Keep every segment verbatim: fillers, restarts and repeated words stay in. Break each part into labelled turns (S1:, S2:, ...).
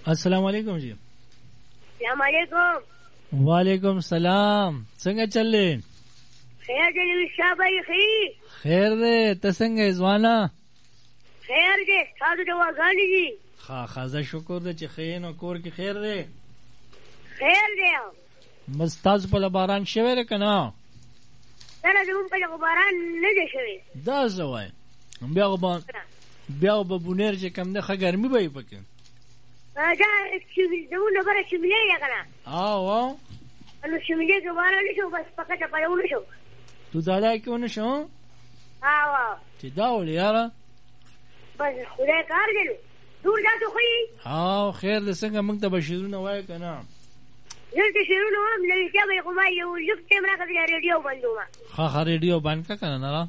S1: السلام علیکم جی.
S2: السلام علیکم.
S1: وعلیکم السلام. څنګه چلې؟
S2: خیر دی شاه بھائی. خیر
S1: خیر دی. ته څنګه ځوانا؟
S2: خیر دی. تاسو دواګانې دي؟
S1: ها خازه شکر دی چې خیر نو کور کې خیر دی.
S2: خیر دی.
S1: بس تاسو په باران شوی دی که نه؟
S2: نه زموږ په باران نه دی شوی.
S1: دا څه وایې؟ بیا خو به بیا خو به بونیر چې کوم دی ښه ګرمي به وي پکې.
S2: دا زموږ لپاره شملې ده که نه؟
S1: او او
S2: نو شملې کې باران نه شو بس پکه ټپه ونه شو.
S1: تو دادا کې ونه شو؟
S2: او
S1: چې دا ولې یاره؟
S2: بس خدای کار دی نو دور تاسو ښه یې؟
S1: او خیر دی. څنګه موږ ته به شعرونه وایې که نه؟
S2: دلته شعرونه وایم لویتیا به یې خو ما یو لږ ټایم راکړه ریډیو بندومه.
S1: ښه ښه ریډیو بند کړه که نه نه.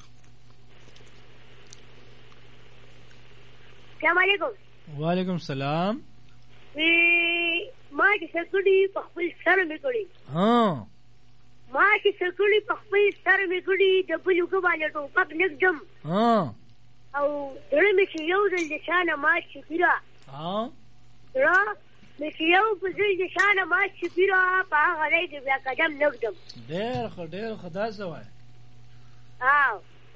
S2: السلام علیکم.
S1: وعلیکم السلام.
S2: ما چې څه کړي په خپل سر مې کړي.
S1: ها
S2: ما چې څه کړي په خپل سر مې کړي د بل اوږه باندې ټوپک نږدم.
S1: ها
S2: او زړه مې چې یو ځل د شا نه مات شي پیره.
S1: ها
S2: زړه مې چې یو په ځل د شا نه مات شي پیره په هغه ځای کې بیا قدم نږدم.
S1: ډېر ښه ډېر ښه. دا څه وایې؟
S2: او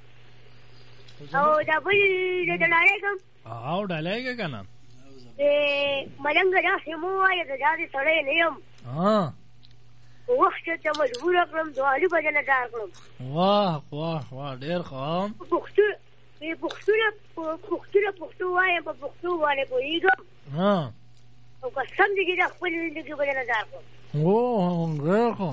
S2: او دا بل د ډالۍ کوم
S1: او ډالۍ کې که نه؟
S2: ملنګ داسې مو وایه د داسې سړی نه یم.
S1: ها
S2: وخت ته مجبوره کړم دوالي به دنه دار کړم.
S1: واه واه واه ډېر ښه.
S2: پښتو پښتونه پښتونه پښتو وایم په پښتو باندې پوهېږم.
S1: ها
S2: او قسم دې چې د خپل زندګي به دنه دار کړم.
S1: اوه ډېر ښه.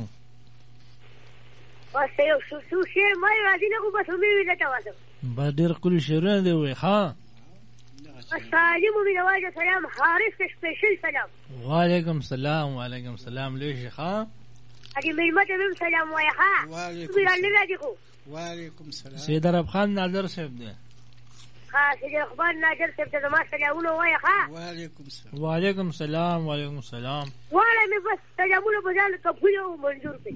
S2: بس یو څو شعر ما راځي نه خو بس مې وي درته واسم.
S1: بس ډېر ښکلي شعرونه دې ووایي. ښه
S2: السلام علیکم. سلام حارث ته سپیشل سلام.
S1: وعلیکم السلام. وعلیکم السلام. لوی شي. ښه
S2: اجي مېلمه ته هم سلام وایه. ښه
S3: وعلیکم السلام.
S1: سید عرب خان نادر صاحب دی.
S2: ښه سید عرب خان نادر صاحب ته زما سلامونه وایه. ښه
S3: وعلیکم السلام.
S1: وعلیکم السلام. وعلیکم السلام.
S2: واړه مې بس سلامونه په ځان قبول او منظور کړي.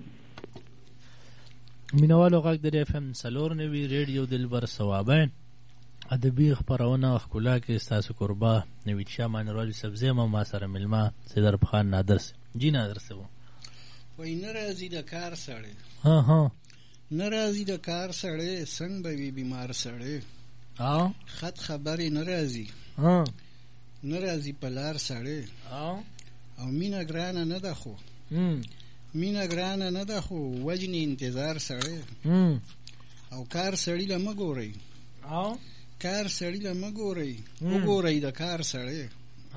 S1: مینوالو غږ د اف ام څلور نوي ریډیو دلبر ثوابین ادبي خپرونه ښکلا کې ستاسو کوربه نوید شاه مانوروالي صاحب زما ما سره مېلمه سید عرب خان نادر صاحب. جی نادر صاحب
S3: وایي نه راځي د کار سړی.
S1: ها ها
S3: نه راځي د کار سړی څنګه به وي بیمار سړی.
S1: او
S3: خط خبرې نه راځي.
S1: ها
S3: نه راځي په لار سړی.
S1: او
S3: او مینه ګرانه نه ده خو مینه ګرانه نه ده خو وجنې انتظار سړی. او کار سړي له مه ګورئ.
S1: او
S3: کار سړي له مه ګورئ. وګورئ د کار سړی.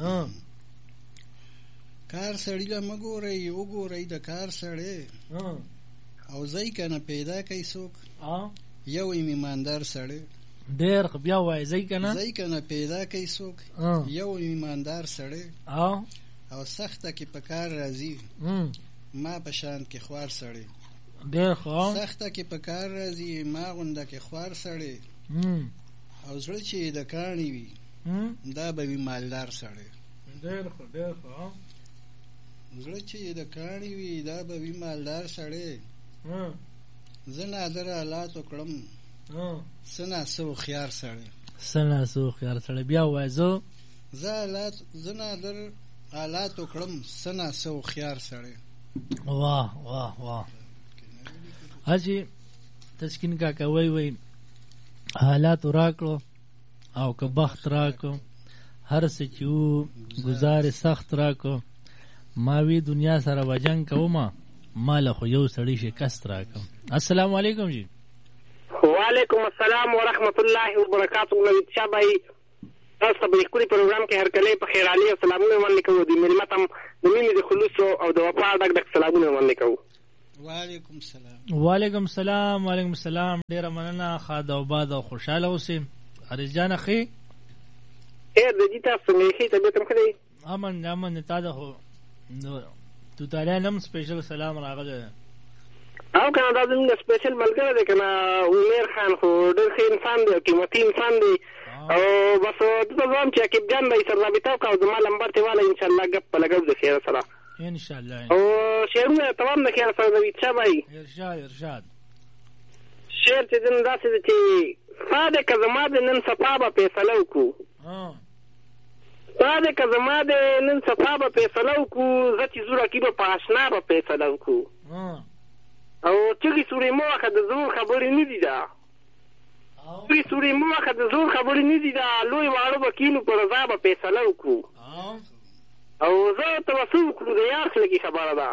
S3: کار سړي له مه ګورئ. وګورئ د کار سړی. او ځای که نه پیدا کوي څوک یو یم ایماندار سړی.
S1: ډېر ښه. بیا وایه ځای که نه
S3: ځای که نه پیدا کوي څوک یو یم ایماندار سړی.
S1: او
S3: او سخته کې په کار راځي ما په شان کې خوار سړی.
S1: ډېر ښه.
S3: سخته کې په کار راځي ما غونده کې خوار سړی. او زړه چې د کاڼي وي دا به وي مالدار سړی.
S1: ډېر ښه ډېر ښه.
S3: زړه چې د کاڼي وي دا به وي مالدار سړی. زه نادر حالات وکړم څه ناسه هوښیار سړی.
S1: څه ناسه هوښیار سړی. بیا وایه زه
S3: زه حالات زه نادر حالات وکړم څه ناسه هوښیار سړی.
S1: واه واه واه. حاجی تسکین کاکا وای وای حالات راکړو او که بخت راکړو هر څه چې وو ګزارې سخت راکړو ما وی دنیا سره به جنګ کومه ما له خو یو سړی شکست راکړو. السلام علیکم جی.
S4: وعلیکم السلام ورحمت الله وبرکاتہ. نوید شاه بھائی تاسو ته په ښکلي پروګرام کې هرکلی په خیرالي او سلامونه وړاندې کوو. د مېلمه ته د مینې د خلوصو او د وفا ډک ډک سلامونه وړاندې کوو.
S3: وعلیکم السلام.
S1: وعلیکم السلام. وعلیکم السلام. ډېره مننه. ښاد او باد او خوشحاله اوسئ. حارث جانه ښې
S4: خیر د جي تاسو څنګه ښې طبیعت هم ښه دی؟
S1: امن امن. تا ته خو توتالیان هم سپیشل سلام راغلی دی.
S4: او که نه دا زموږ سپیشل ملګری دی که نه عمیر خان خو ډېر ښه انسان دی او قیمتي انسان دی. او بس دته زه وایم چې عقیب جان به یې سره رابطه وکړه او زما لمبر ترې واله انشاءالله ګپ په لګو د خیر سره
S1: انشاءالله.
S4: او شعرونه یې تمام د خیر سره نوید شاه بھائی.
S1: ارشاد ارشاد.
S4: شعر چې ځینې داسې دی چې ستا دی که زما دی نن سبا به فیصله وکړو. ستا دا دی که زما د نن صفا به فیصله وکړو زه چې زوړ کې به په اشنا به فیصله وکړو او چغې سورې مه وخه د زور خبرې نه دي دا چغې سورې مه وخه د زور خبرې نه دي دا لوی واړه به کینو په رضا به فیصله وکړو او زه ته به څه وکړو د یار خله کې خبره ده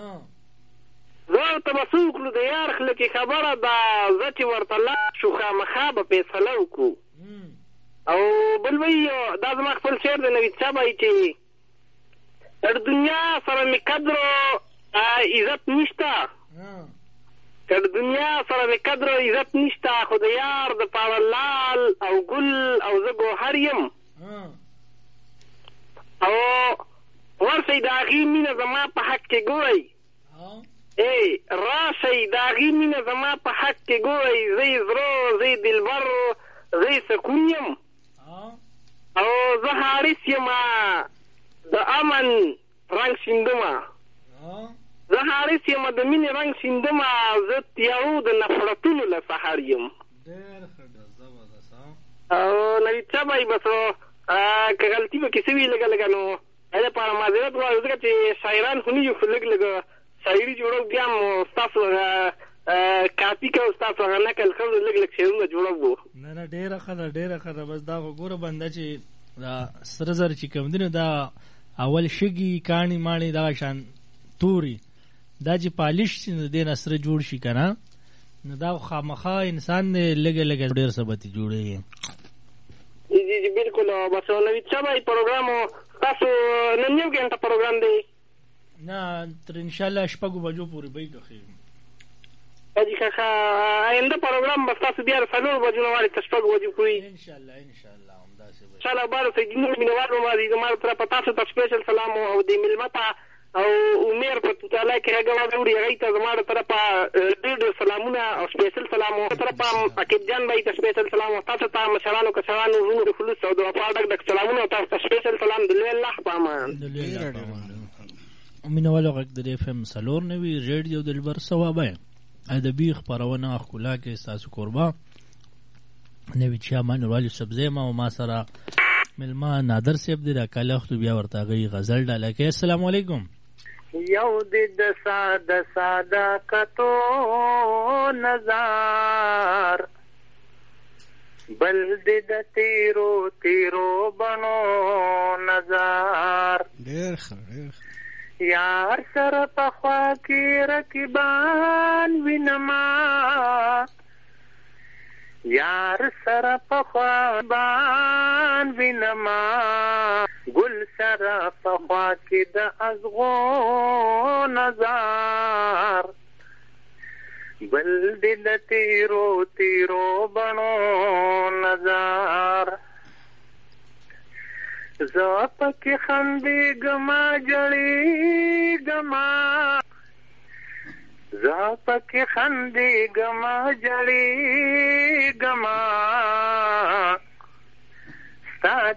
S4: زه ته به څه وکړو د یار خله کې خبره ده زه چې ورته لاړ شو خامخا به فیصله وکړو او بل وی دا زما خپل شعر دی نوید صاحب وایي چې در دنیا سره مې قدر عزت نشته که د دنیا سره مې قدر عزت نشته خو د یار د پاره لال او ګل او زه ګوهر یم او ورشئ د هغې مینه زما په حق کې ګورئ ای راشئ د هغې مینه زما په حق کې ګورئ زه یې زړه زه یې دلبر زه یې سکون یم او زه حارس یم د امن رنګ شیندمه زه حارس یم د مینې رنګ شیندمه زه تیارو د نفرتونو له سحر یم او نوید صاحب وایي بس که غلطي به کیسه وي لږه لږه نو هغې لپاره معذرت غواړم ځکه چې شاعران خو نه یو خو لږ لږه شاعري جوړو بیا هم ستاسو کاپي کوو ستاسو هغه نقل کوو لږ لږ شعرونه جوړوو
S1: نه نه ډېره ښه ده ډېره ښه ده بس دا خو ګوره بنده چې دا سره زر چې کوم دي نو دا اول شګي کاڼي ماڼي دغه شان توري دا چې پالش شي نو دې نه سره جوړ شي که نه نو دا خامخا انسان دی لږه لږه ډېر څه به ترې جوړوي
S4: جی جی بالکل بس نوید صاحب وایي پروګرام ستاسو نن یو ګنټه پروګرام دی
S1: نه تر انشاءالله شپږو بجو پورې به یې که
S4: حاجي کاکا آینده پروګرام به ستاسو بیا د څلورو بجو نه وړې تر شپږو بجو پورې
S1: انشاءالله انشاءالله همداسې به
S4: انشاءالله بارو ته دینو مینوالو ما دي زما طرفه تاسو ته سپیشل سلام او د مېلمه ته او عمر په توتالی کې هغه واده وړي هغې ته زما د طرفه ډېر ډېر سلامونه او سپیشل سلام او طرفه عقیب جان بهي ته سپیشل سلام او تاسو ته مشرانو کشرانو وروڼو د خلوص او د وفا ډک ډک سلامونه او تاسو ته سپیشل سلام د لوی الله په امان
S1: مینوالو غږ د اف ام څلور نوي ریډیو دلبر صوابه ادبي خپرونه ښکلا کې ستاسو کوربه نوید شاه مانوالي سبزی ما او ما سره مېلمه نادر صاحب دی دا کاله وختو بیا ورته هغوی غزل ډاله کوي السلام علیکم
S5: یو د د ساده ساده کتو نظر بل د د تیرو تیرو بنو نظر
S3: ډېر ښه ډېر ښه
S5: یار سره پخوا کې رقیبان وینما یار سره پخوا بان وینما گل سره پخوا کې د ازغو نظر بل د تیرو تیرو بنو نظر زه پکې خندېږمه جړېږمه زه پکې خندېږمه جړېږمه ستا